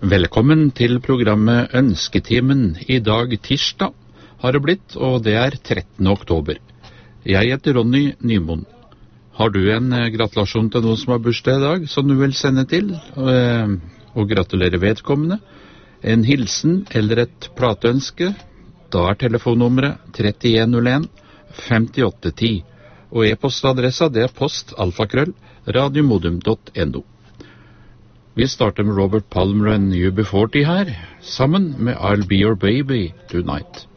Velkommen til programmet Ønsketimen. I dag tirsdag har det blitt, og det er 13. oktober. Jeg heter Ronny Nymoen. Har du en gratulasjon til noen som har bursdag i dag, som du vil sende til, og gratulere vedkommende? En hilsen eller et plateønske? Da er telefonnummeret 3101 5810, og e-postadressa det er post@radiomodum.no. Vi starter med Robert Palmer and UB40 her, sammen med I'll Be Your Baby Tonight.